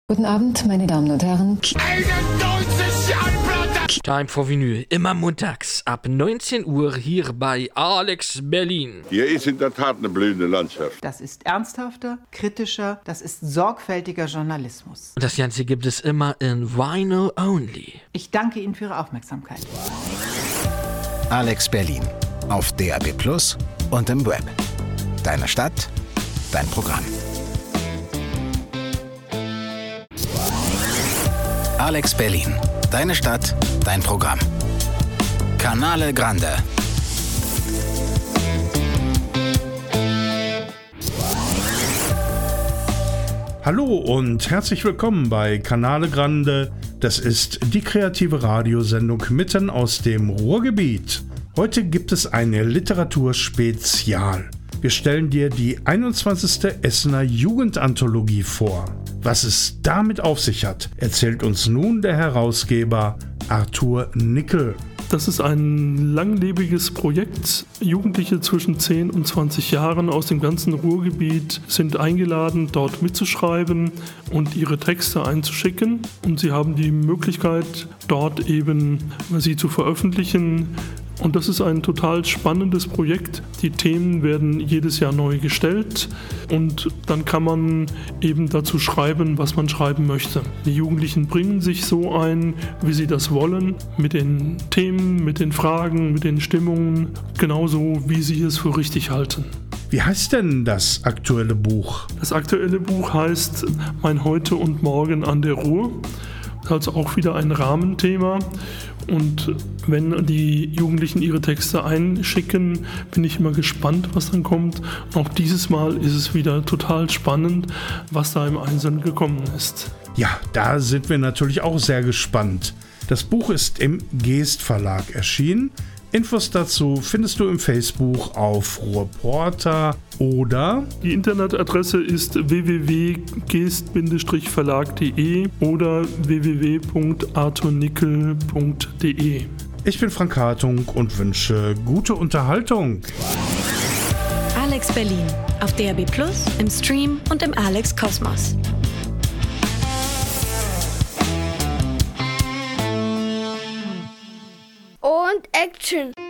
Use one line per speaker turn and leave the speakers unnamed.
Guten Abend, meine Damen und Herren.
Time for Vinyl, immer montags ab 19 Uhr hier bei Alex Berlin.
Hier ist in der Tat eine blühende Landschaft.
Das ist ernsthafter, kritischer, das ist sorgfältiger Journalismus.
Und das Ganze gibt es immer in Vinyl Only.
Ich danke Ihnen für Ihre Aufmerksamkeit.
Alex Berlin auf DAB+ und im Web. Deine Stadt, dein Programm. Alex Berlin. Deine Stadt, dein Programm. Canale Grande.
Hallo und herzlich willkommen bei Canale Grande. Das ist die kreative Radiosendung mitten aus dem Ruhrgebiet. Heute gibt es eine Literaturspezial. Wir stellen dir die 21. Essener Jugendanthologie vor. Was es damit auf sich hat, erzählt uns nun der Herausgeber Arthur Nickel.
Das ist ein langlebiges Projekt. Jugendliche zwischen 10 und 20 Jahren aus dem ganzen Ruhrgebiet sind eingeladen, dort mitzuschreiben und ihre Texte einzuschicken. Und sie haben die Möglichkeit, dort eben sie zu veröffentlichen. Und das ist ein total spannendes Projekt. Die Themen werden jedes Jahr neu gestellt und dann kann man eben dazu schreiben, was man schreiben möchte. Die Jugendlichen bringen sich so ein, wie sie das wollen, mit den Themen, mit den Fragen, mit den Stimmungen, genauso wie sie es für richtig halten.
Wie heißt denn das aktuelle Buch?
Das aktuelle Buch heißt Mein Heute und Morgen an der Ruhr. Das ist also auch wieder ein Rahmenthema. Und wenn die Jugendlichen ihre Texte einschicken, bin ich immer gespannt, was dann kommt. Und auch dieses Mal ist es wieder total spannend, was da im Einzelnen gekommen ist.
Ja, da sind wir natürlich auch sehr gespannt. Das Buch ist im Geest Verlag erschienen. Infos dazu findest du im Facebook auf Ruhrporter oder
die Internetadresse ist www.geest-verlag.de oder www.arthurnickel.de.
Ich bin Frank Hartung und wünsche gute Unterhaltung.
Alex Berlin auf DAB+, im Stream und im Alex Kosmos.
Und Action.